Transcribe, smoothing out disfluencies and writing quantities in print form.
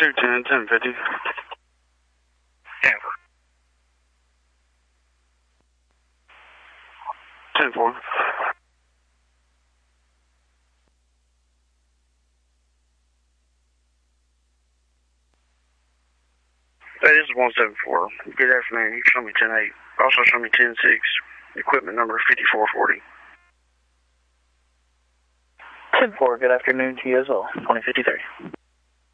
210, 1050. Denver. 10-4. That is 174. Good afternoon. You can show me 10-8. Also show me 10-6. Equipment number 5440. 10-4. Good afternoon to you as well. 2053.